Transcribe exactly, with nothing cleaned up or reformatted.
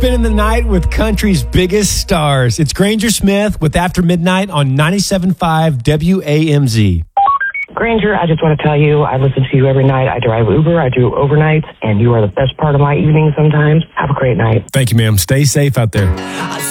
spending the night with country's biggest stars. It's Granger Smith with After Midnight on ninety-seven point five W A M Z. Granger, I just want to tell you, I listen to you every night. I drive Uber, I do overnights, and you are the best part of my evening sometimes. Have a great night. Thank you, ma'am. Stay safe out there.